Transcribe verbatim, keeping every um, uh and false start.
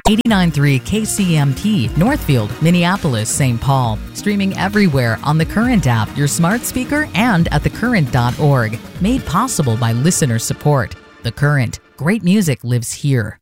eighty-nine point three K C M P, Northfield, Minneapolis, Saint Paul. Streaming everywhere on the Current app, your smart speaker, and at the current dot org. Made possible by listener support. The Current. Great music lives here.